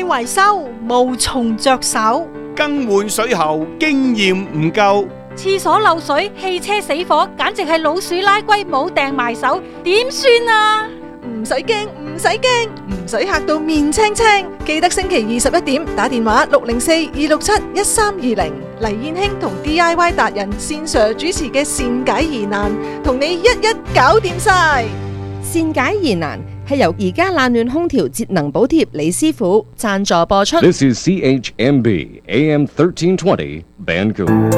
維修，無從着手。 更換水喉經驗唔夠， 廁所漏水，汽車死火，簡直係老鼠拉龜冇掟埋手，點算啊？ 唔使驚，唔使驚，唔使嚇到面青青。記得星期21點打電話604-267-1320，黎燕卿同 DIY 達人線上主持嘅善解疑難，同你一一搞掂晒。 善解疑難係由而家冷暖空調節能補貼李師傅贊助播出。 This is CHMB AM 1320 Vancouver。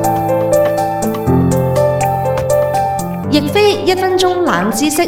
亦非1分鐘冷知識。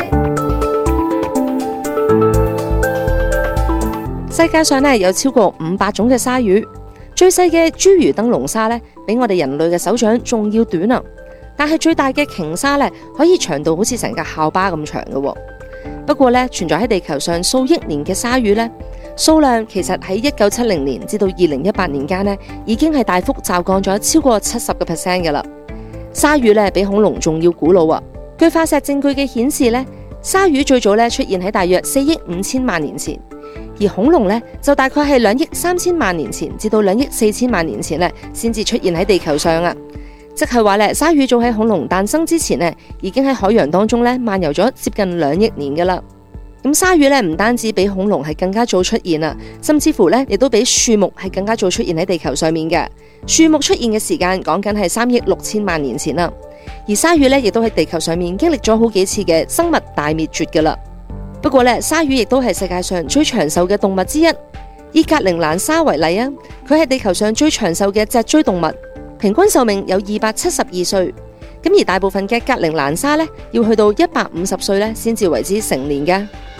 世界上有超過500種嘅鯊魚，最細嘅侏儒燈籠鯊呢，比我哋人類嘅手掌仲要短啊！但係最大嘅鯨鯊呢，可以長到好似成架校巴咁長嘅。不過呢，存在喺地球上數億年嘅鯊魚呢，數量其實喺1970年至到2018年間呢，已經係大幅驟降咗超過70% 嘅啦。鯊魚呢，比恐龍仲要古老啊！據化石證據嘅顯示呢，鯊魚最早出現喺大約4億5千萬年前。而恐龍呢，就大概係2億3千萬年前至到2億4千萬年前呢，先至出現喺地球上啊！即係話呢，鯊魚早喺恐龍誕生之前呢，已經喺海洋當中呢漫遊咗接近2億年噶啦。咁鯊魚呢，唔單止比恐龍係更加早出現啊，甚至乎呢亦都比樹木係更加早出現喺地球上面嘅。樹木出現嘅時間講緊係3億6千萬年前啦。而鯊魚呢，亦都喺地球上面經歷咗好幾次嘅生物大滅絕噶啦。不過咧，鯊魚亦都係世界上最長壽嘅動物之一。以格陵蘭鯊為例啊，佢係地球上最長壽嘅脊椎動物，平均壽命有272歲。咁而大部分嘅格陵蘭鯊咧，要去到150歲咧先至為之成年嘅。